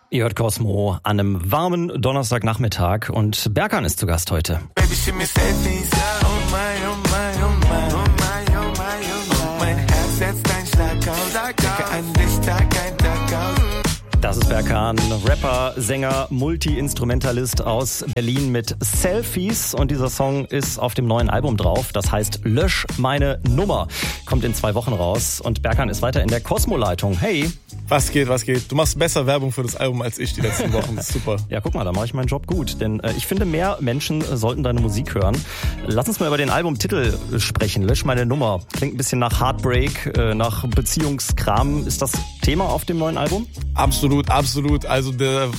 Ihr hört Cosmo an einem warmen Donnerstagnachmittag und Berkan ist zu Gast heute. Baby, schick mir Selfies. Oh my, oh my, oh my, oh my, oh my, oh my. Mein Herz setzt ein Schlag aus. Denke an dich Tag ein, Tag aus. Das ist Berkan, Rapper, Sänger, Multi-Instrumentalist aus Berlin mit Selfies. Und dieser Song ist auf dem neuen Album drauf. Das heißt Lösch meine Nummer. Kommt in 2 Wochen raus. Und Berkan ist weiter in der Cosmo-Leitung. Hey. Was geht, was geht? Du machst besser Werbung für das Album als ich die letzten Wochen. Das ist super. Ja, guck mal, da mache ich meinen Job gut. Denn ich finde, mehr Menschen sollten deine Musik hören. Lass uns mal über den Albumtitel sprechen. Lösch meine Nummer. Klingt ein bisschen nach Heartbreak, nach Beziehungskram. Ist das Thema auf dem neuen Album? Absolut, absolut. Also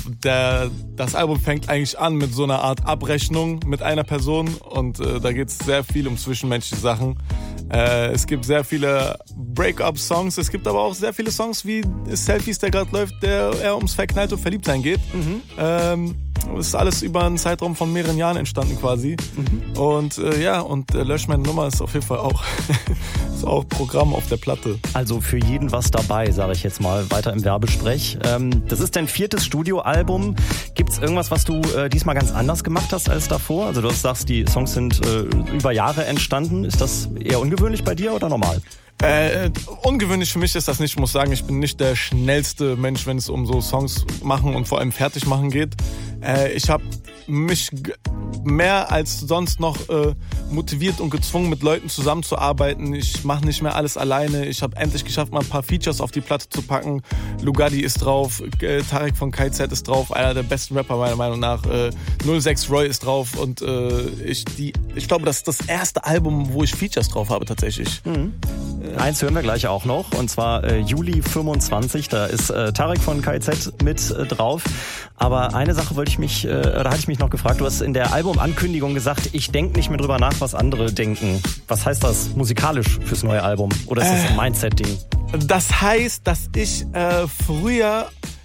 das Album fängt eigentlich an mit so einer Art Abrechnung mit einer Person. Und da geht es sehr viel um zwischenmenschliche Sachen. Es gibt sehr viele Break-up-Songs. Es gibt aber auch sehr viele Songs wie Selfies, der gerade läuft, der eher ums Verknallt und Verliebtsein geht. Das ist alles über einen Zeitraum von mehreren Jahren entstanden quasi. Und Lösch meine Nummer ist auf jeden Fall auch, ist auch Programm auf der Platte. Also für jeden was dabei, sage ich jetzt mal, weiter im Werbesprech. Das ist dein 4. Studioalbum. Gibt es irgendwas, was du diesmal ganz anders gemacht hast als davor? Also du sagst, die Songs sind über Jahre entstanden. Ist das eher ungewöhnlich bei dir oder normal? Ungewöhnlich für mich ist das nicht. Ich muss sagen, ich bin nicht der schnellste Mensch, wenn es um so Songs machen und vor allem fertig machen geht. Ich habe mich mehr als sonst noch motiviert und gezwungen, mit Leuten zusammenzuarbeiten. Ich mache nicht mehr alles alleine. Ich habe endlich geschafft, mal ein paar Features auf die Platte zu packen. Lugatti ist drauf, Tarek von KZ ist drauf, einer der besten Rapper meiner Meinung nach. 06 Roy ist drauf und ich glaube, das ist das erste Album, wo ich Features drauf habe tatsächlich. Eins hören wir gleich auch noch, und zwar Juli 25, da ist Tarek von KZ mit drauf. Aber eine Sache hatte ich mich noch gefragt, du hast in der Albumankündigung gesagt, ich denke nicht mehr drüber nach, was andere denken. Was heißt das musikalisch fürs neue Album? Oder ist das ein Mindset-Ding? Das heißt, dass ich früher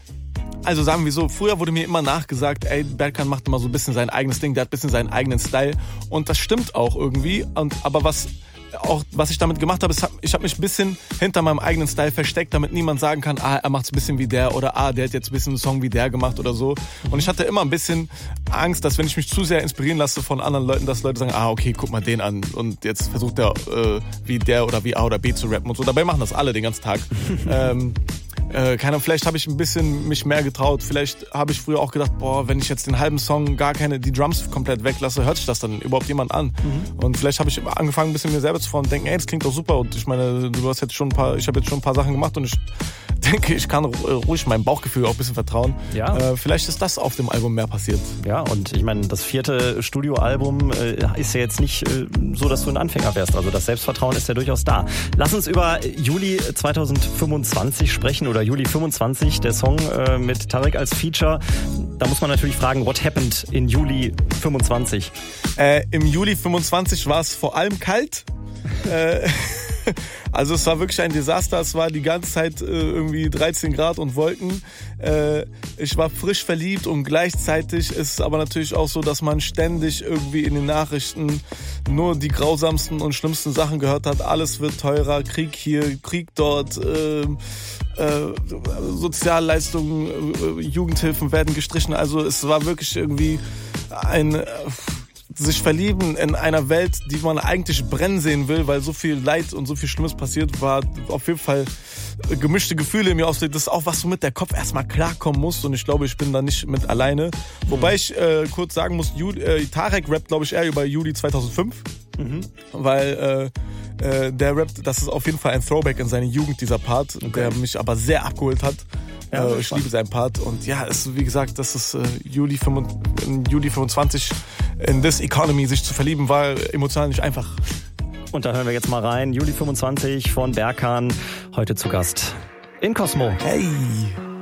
wurde mir immer nachgesagt, ey, Berkan macht immer so ein bisschen sein eigenes Ding, der hat ein bisschen seinen eigenen Style. Und das stimmt auch irgendwie. Aber was ich damit gemacht habe, ich habe mich ein bisschen hinter meinem eigenen Style versteckt, damit niemand sagen kann, er macht's ein bisschen wie der oder der hat jetzt ein bisschen einen Song wie der gemacht oder so. Und ich hatte immer ein bisschen Angst, dass wenn ich mich zu sehr inspirieren lasse von anderen Leuten, dass Leute sagen, okay, guck mal den an und jetzt versucht der wie der oder wie A oder B zu rappen und so. Dabei machen das alle den ganzen Tag. Vielleicht habe ich ein bisschen mich mehr getraut. Vielleicht habe ich früher auch gedacht, wenn ich jetzt den halben Song die Drums komplett weglasse, hört sich das dann überhaupt jemand an? Und vielleicht habe ich angefangen, ein bisschen mir selber zu fragen und denken, ey, das klingt doch super. Und ich meine, ich habe jetzt schon ein paar Sachen gemacht und ich denke, ich kann ruhig meinem Bauchgefühl auch ein bisschen vertrauen. Ja. Vielleicht ist das auf dem Album mehr passiert. Ja, und ich meine, das 4. Studioalbum ist ja jetzt nicht so, dass du ein Anfänger wärst. Also das Selbstvertrauen ist ja durchaus da. Lass uns über Juli 2025 sprechen oder Juli 25, der Song mit Tarek als Feature. Da muss man natürlich fragen, what happened in Juli 25? Im Juli 25 war es vor allem kalt. Also es war wirklich ein Desaster, es war die ganze Zeit irgendwie 13 Grad und Wolken. Ich war frisch verliebt und gleichzeitig ist es aber natürlich auch so, dass man ständig irgendwie in den Nachrichten nur die grausamsten und schlimmsten Sachen gehört hat. Alles wird teurer, Krieg hier, Krieg dort, Sozialleistungen, Jugendhilfen werden gestrichen. Also es war wirklich irgendwie sich verlieben in einer Welt, die man eigentlich brennen sehen will, weil so viel Leid und so viel Schlimmes passiert, war auf jeden Fall gemischte Gefühle in mir ausgelegt. Das ist auch, was du mit der Kopf erstmal klarkommen musst und ich glaube, ich bin da nicht mit alleine. Wobei ich kurz sagen muss, Tarek rappt, glaube ich, eher über Juli 2005, weil der rappt, das ist auf jeden Fall ein Throwback in seine Jugend, dieser Part, der mich aber sehr abgeholt hat. Ja, ich liebe seinen Part und ja, wie gesagt, das ist Juli 25 in this economy sich zu verlieben, war emotional nicht einfach. Und da hören wir jetzt mal rein. Juli 25 von Berkan, heute zu Gast in Cosmo. Hey!